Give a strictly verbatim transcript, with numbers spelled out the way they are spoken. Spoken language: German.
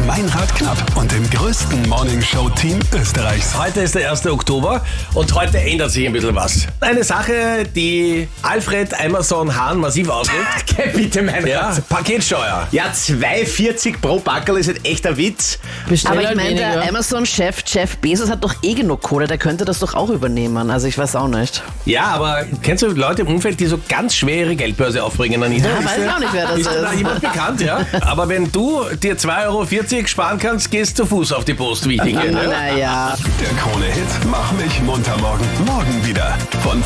Meinrad Knapp und dem größten Morningshow-Team Österreichs. Heute ist der erste Oktober und heute ändert sich ein bisschen was. Eine Sache, die Alfred Amazon Hahn massiv auswirkt. Okay, bitte, Meinrad. Ja, Paketsteuer. Ja, zwei vierzig pro Packerl ist ein echter Witz. Bestell Aber ich halt meine, der weniger. Amazon-Chef Jeff Bezos hat doch eh genug Kohle, der könnte das doch auch übernehmen. Also ich weiß auch nicht. Ja, aber kennst du Leute im Umfeld, die so ganz schwer ihre Geldbörse aufbringen, Anita? Ja, Ist weiß dir- ich auch nicht, wer das ist. dir da ist. jemand bekannt, ja? Aber wenn du dir zwei Euro vierzig sparen kannst, gehst du zu Fuß auf die Post, wichtig. Ne? Naja. Der Krone-Hit Mach mich munter morgen. Morgen wieder. Von